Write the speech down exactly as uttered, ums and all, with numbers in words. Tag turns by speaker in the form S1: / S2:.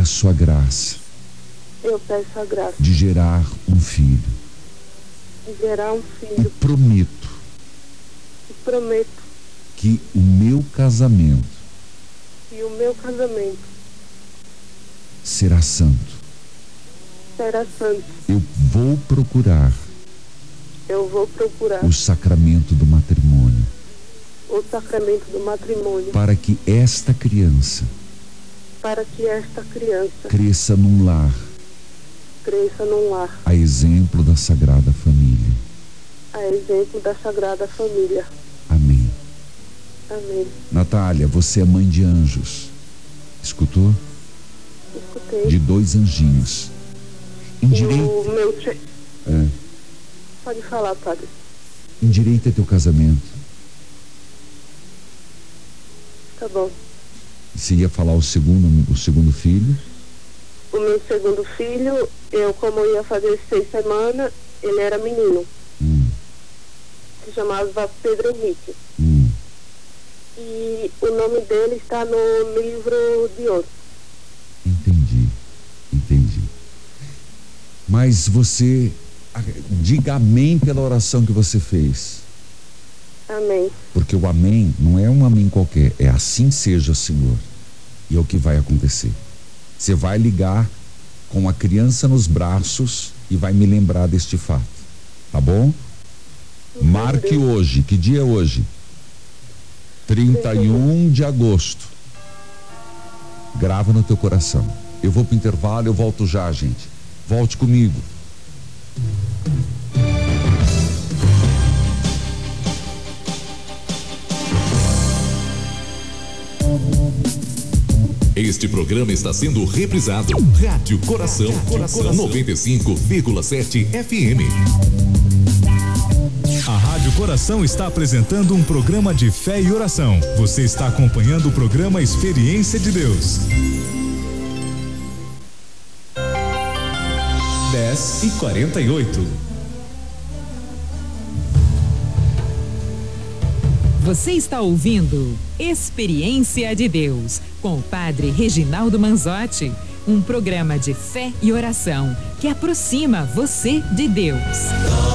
S1: peço a graça.
S2: Eu peço a graça.
S1: De gerar um filho.
S2: De gerar um
S1: E
S2: filho.
S1: prometo.
S2: E prometo.
S1: Que o meu casamento.
S2: E o meu casamento.
S1: Será santo.
S2: Será santo.
S1: Eu vou procurar.
S2: Eu vou procurar.
S1: O sacramento do matrimônio.
S2: O sacramento do matrimônio.
S1: Para que esta criança.
S2: Para que esta criança.
S1: Cresça num lar.
S2: Cresça num lar.
S1: A exemplo da Sagrada Família.
S2: A exemplo da Sagrada Família.
S1: Amém.
S2: Amém.
S1: Natália, você é mãe de anjos. Escutou?
S2: Escutei.
S1: De dois anjinhos. Endireita.
S2: O meu che...
S1: É.
S2: Pode falar, padre.
S1: Endireita teu casamento.
S2: Tá bom.
S1: Você ia falar o segundo, o segundo filho?
S2: O meu segundo filho, eu como eu ia fazer seis semanas, ele era menino.
S1: Hum.
S2: Se chamava Pedro Henrique.
S1: Hum.
S2: E o nome dele está no livro de ouro.
S1: Entendi. Entendi. Mas você, diga amém pela oração que você fez.
S2: Amém.
S1: Porque o amém não é um amém qualquer, é assim seja, Senhor. E é o que vai acontecer. Você vai ligar com a criança nos braços e vai me lembrar deste fato. Tá bom?
S2: Entendi.
S1: Marque hoje. Que dia é hoje? trinta e um de agosto. Grava no teu coração. Eu vou pro intervalo, eu volto já, gente. Volte comigo.
S3: Este programa está sendo reprisado. Rádio Coração, Coração noventa e cinco vírgula sete F M.
S4: A Rádio Coração está apresentando um programa de fé e oração. Você está acompanhando o programa Experiência de Deus. dez e quarenta e oito.
S5: Você está ouvindo Experiência de Deus, com o Padre Reginaldo Manzotti, um programa de fé e oração que aproxima você de Deus.